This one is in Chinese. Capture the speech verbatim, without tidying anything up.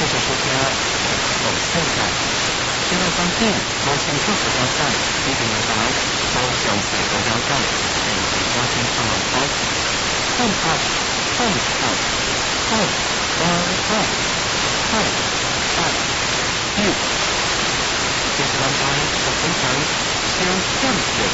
谢收听，我现在接到商店模型测试交站，一定要到高雄北路交站，并且高雄上网开，home up home up home one one home up you。